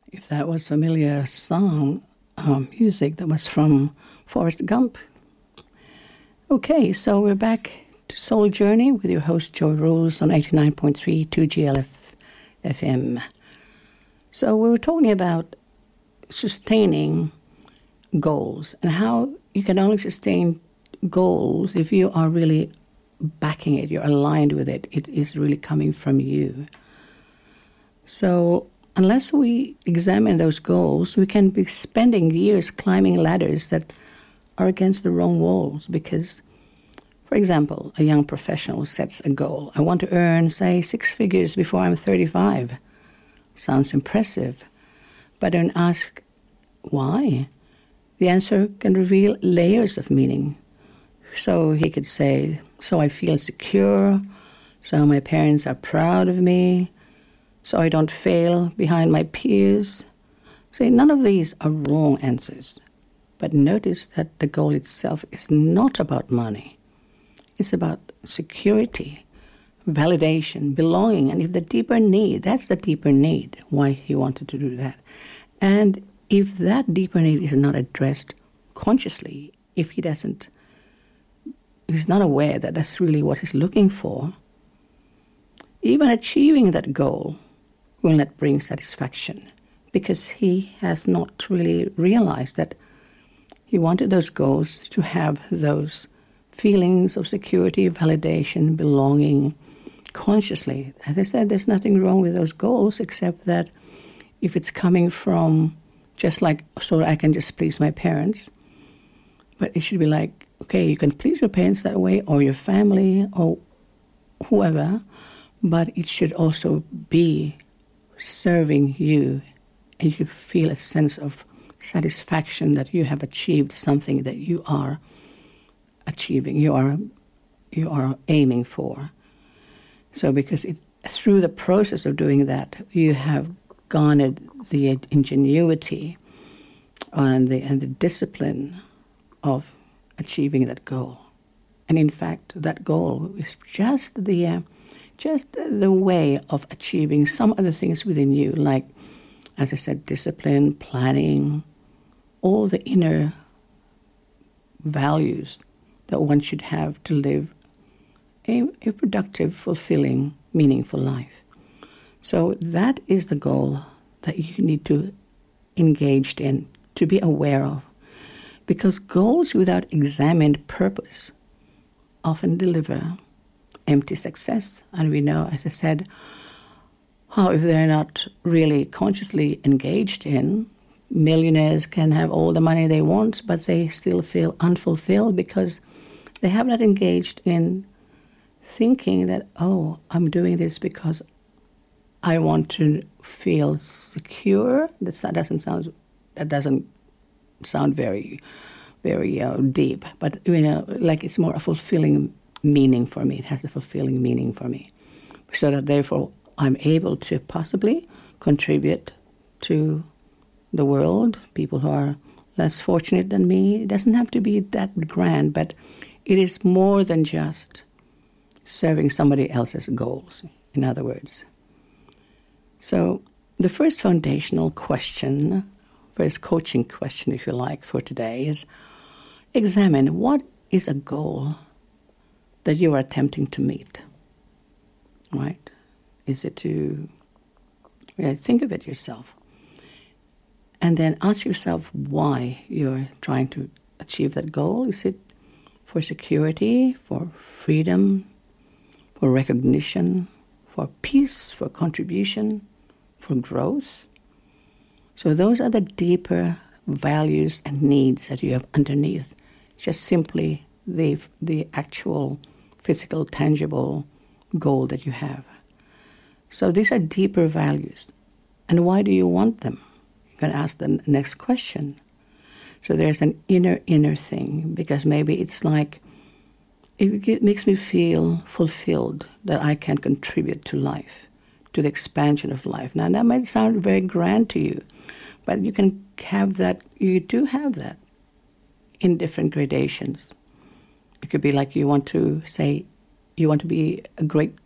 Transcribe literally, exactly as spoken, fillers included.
If that was familiar song, um, music, that was from Forrest Gump. Okay, so we're back to Soul Journey with your host, Joy Rose, on eighty-nine point three, two G L F F M. So we were talking about sustaining goals and how you can only sustain goals if you are really backing it, you're aligned with it, it is really coming from you. So unless we examine those goals, we can be spending years climbing ladders that are against the wrong walls because, for example, a young professional sets a goal. I want to earn, say, six figures before I'm thirty-five. Sounds impressive, but don't ask why. The answer can reveal layers of meaning. So he could say, so I feel secure, so my parents are proud of me, so I don't fail behind my peers. See, none of these are wrong answers. But notice that the goal itself is not about money. It's about security, validation, belonging, and if the deeper need, that's the deeper need, why he wanted to do that. And if that deeper need is not addressed consciously, if he doesn't, he's not aware that that's really what he's looking for, even achieving that goal will not bring satisfaction because he has not really realized that he wanted those goals to have those feelings of security, validation, belonging consciously. As I said, there's nothing wrong with those goals except that if it's coming from just like, so I can just please my parents, but it should be like, okay, you can please your parents that way or your family or whoever, but it should also be serving you and you feel a sense of satisfaction that you have achieved something that you are achieving, you are you are aiming for. So because it, through the process of doing that, you have garnered the ingenuity and the and the discipline of achieving that goal. And in fact, that goal is just the uh, just the way of achieving some other things within you, like, as I said, discipline, planning, all the inner values that one should have to live a, a productive, fulfilling, meaningful life. So that is the goal that you need to engage in, to be aware of. Because goals without examined purpose often deliver empty success. And we know, as I said, how if they're not really consciously engaged in, millionaires can have all the money they want, but they still feel unfulfilled because they have not engaged in thinking that, oh, I'm doing this because I want to feel secure. That doesn't sound that doesn't sound very, very uh, deep, but you know, like it's more a fulfilling meaning for me. It has a fulfilling meaning for me, so that therefore I'm able to possibly contribute to the world, people who are less fortunate than me. It doesn't have to be that grand, but it is more than just serving somebody else's goals, in other words. So the first foundational question, first coaching question, if you like, for today is examine what is a goal that you are attempting to meet, right? Is it to, yeah, think of it yourself. And then ask yourself why you're trying to achieve that goal. Is it for security, for freedom, for recognition, for peace, for contribution, for growth? So those are the deeper values and needs that you have underneath, just simply the the actual physical, tangible goal that you have. So these are deeper values. And why do you want them? You can ask the next question. So there's an inner, inner thing, because maybe it's like, it, it makes me feel fulfilled that I can contribute to life, to the expansion of life. Now, that might sound very grand to you, but you can have that, you do have that in different gradations. It could be like you want to say, you want to be a great